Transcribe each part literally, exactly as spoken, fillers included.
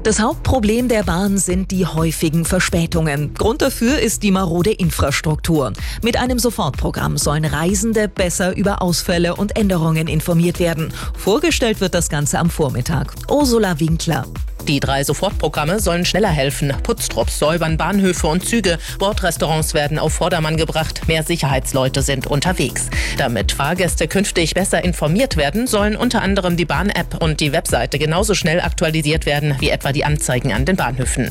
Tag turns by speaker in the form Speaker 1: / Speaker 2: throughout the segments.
Speaker 1: Das Hauptproblem der Bahn sind die häufigen Verspätungen. Grund dafür ist die marode Infrastruktur. Mit einem Sofortprogramm sollen Reisende besser über Ausfälle und Änderungen informiert werden. Vorgestellt wird das Ganze am Vormittag. Ursula Winkler.
Speaker 2: Die drei Sofortprogramme sollen schneller helfen. Putztrupps säubern Bahnhöfe und Züge. Bordrestaurants werden auf Vordermann gebracht. Mehr Sicherheitsleute sind unterwegs. Damit Fahrgäste künftig besser informiert werden, sollen unter anderem die Bahn-App und die Webseite genauso schnell aktualisiert werden wie etwa die Anzeigen an den Bahnhöfen.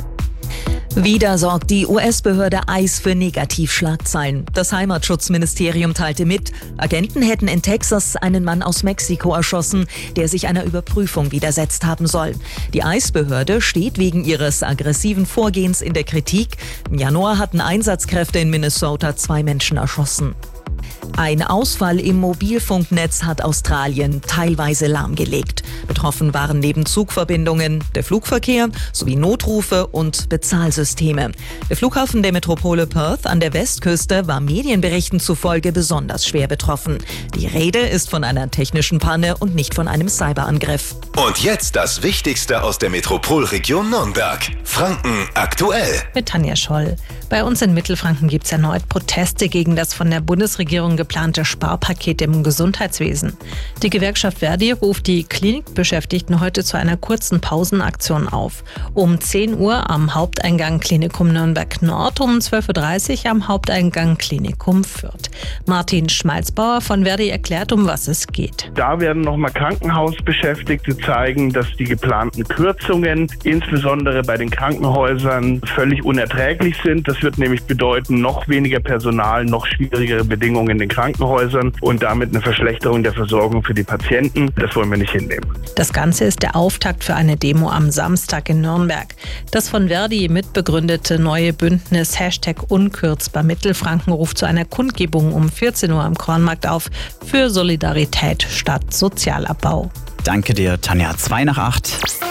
Speaker 1: Wieder sorgt die U S-Behörde I C E für Negativschlagzeilen. Das Heimatschutzministerium teilte mit, Agenten hätten in Texas einen Mann aus Mexiko erschossen, der sich einer Überprüfung widersetzt haben soll. Die I C E-Behörde steht wegen ihres aggressiven Vorgehens in der Kritik. Im Januar hatten Einsatzkräfte in Minnesota zwei Menschen erschossen. Ein Ausfall im Mobilfunknetz hat Australien teilweise lahmgelegt. Betroffen waren neben Zugverbindungen der Flugverkehr sowie Notrufe und Bezahlsysteme. Der Flughafen der Metropole Perth an der Westküste war Medienberichten zufolge besonders schwer betroffen. Die Rede ist von einer technischen Panne und nicht von einem Cyberangriff.
Speaker 3: Und jetzt das Wichtigste aus der Metropolregion Nürnberg. Franken aktuell.
Speaker 4: Mit Tanja Scholl. Bei uns in Mittelfranken gibt es erneut Proteste gegen das von der Bundesregierung geplante Sparpaket im Gesundheitswesen. Die Gewerkschaft Verdi ruft die Klinikbeschäftigten heute zu einer kurzen Pausenaktion auf. Um zehn Uhr am Haupteingang Klinikum Nürnberg Nord, um zwölf Uhr dreißig am Haupteingang Klinikum Fürth. Martin Schmalzbauer von Verdi erklärt, um was es geht.
Speaker 5: Da werden nochmal Krankenhausbeschäftigte zeigen, dass die geplanten Kürzungen, insbesondere bei den Krankenhäusern, völlig unerträglich sind. Das wird nämlich bedeuten, noch weniger Personal, noch schwierigere Bedingungen in den Krankenhäusern und damit eine Verschlechterung der Versorgung für die Patienten. Das wollen wir nicht hinnehmen.
Speaker 4: Das Ganze ist der Auftakt für eine Demo am Samstag in Nürnberg. Das von Verdi mitbegründete neue Bündnis Hashtag Unkürzbar Mittelfranken ruft zu einer Kundgebung um vierzehn Uhr am Kornmarkt auf für Solidarität statt Sozialabbau.
Speaker 6: Danke dir, Tanja. zwei nach acht.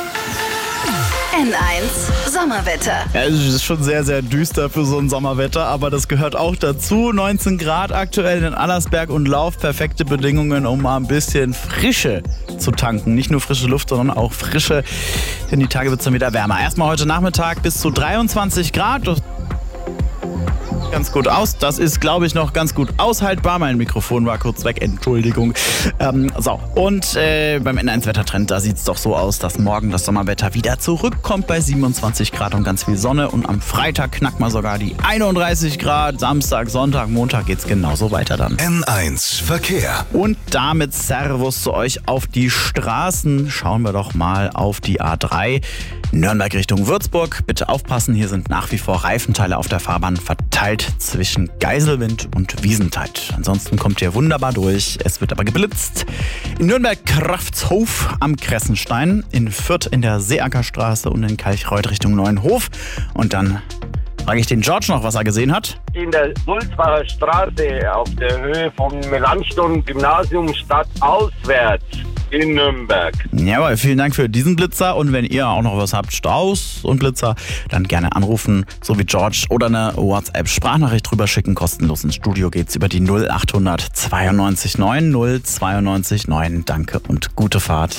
Speaker 7: N eins Sommerwetter.
Speaker 6: Ja, es ist schon sehr, sehr düster für so ein Sommerwetter, aber das gehört auch dazu. neunzehn Grad aktuell in Allersberg und Lauf. Perfekte Bedingungen, um mal ein bisschen Frische zu tanken. Nicht nur frische Luft, sondern auch Frische, denn die Tage wird es dann wieder wärmer. Erstmal heute Nachmittag bis zu dreiundzwanzig Grad. Das ganz gut aus. Das ist, glaube ich, noch ganz gut aushaltbar. Mein Mikrofon war kurz weg. Entschuldigung. Ähm, so, und äh, beim N eins Wettertrend, da sieht es doch so aus, dass morgen das Sommerwetter wieder zurückkommt bei siebenundzwanzig Grad und ganz viel Sonne. Und am Freitag knackt man sogar die einunddreißig Grad. Samstag, Sonntag, Montag geht es genauso weiter dann.
Speaker 3: N eins Verkehr.
Speaker 6: Und damit Servus zu euch auf die Straßen. Schauen wir doch mal auf die A drei. Nürnberg Richtung Würzburg. Bitte aufpassen, hier sind nach wie vor Reifenteile auf der Fahrbahn verteilt zwischen Geiselwind und Wiesentheit. Ansonsten kommt ihr wunderbar durch. Es wird aber geblitzt. In Nürnberg Kraftshof am Kressenstein, in Fürth in der Seeackerstraße und in Kalchreuth Richtung Neuenhof. Und dann frage ich den George noch, was er gesehen hat.
Speaker 8: In der Sulzbacher Straße auf der Höhe vom Melanchthon-Gymnasium stadtauswärts in Nürnberg.
Speaker 6: Jawohl, vielen Dank für diesen Blitzer. Und wenn ihr auch noch was habt, Staus und Blitzer, dann gerne anrufen, so wie George, oder eine WhatsApp-Sprachnachricht drüber schicken. Kostenlos ins Studio geht's über die null achthundert zweiundneunzig neun null zweiundneunzig neun. Danke und gute Fahrt.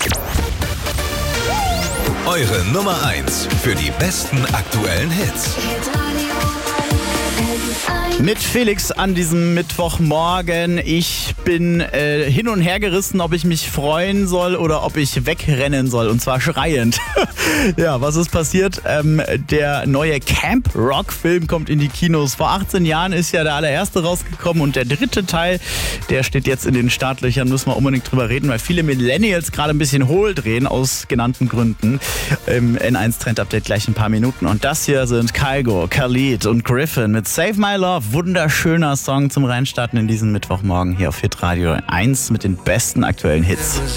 Speaker 3: Eure Nummer eins für die besten aktuellen Hits.
Speaker 6: Mit Felix an diesem Mittwochmorgen. Ich bin äh, hin und her gerissen, ob ich mich freuen soll oder ob ich wegrennen soll. Und zwar schreiend. Ja, was ist passiert? Ähm, der neue Camp Rock Film kommt in die Kinos. Vor achtzehn Jahren ist ja der allererste rausgekommen. Und der dritte Teil, der steht jetzt in den Startlöchern. Müssen wir unbedingt drüber reden, weil viele Millennials gerade ein bisschen hohl drehen aus genannten Gründen. Im N eins Trend Update gleich ein paar Minuten. Und das hier sind Kygo, Khalid und Griffin mit Save My Love. Wunderschöner Song zum Reinstarten in diesen Mittwochmorgen hier auf Hitradio eins mit den besten aktuellen Hits.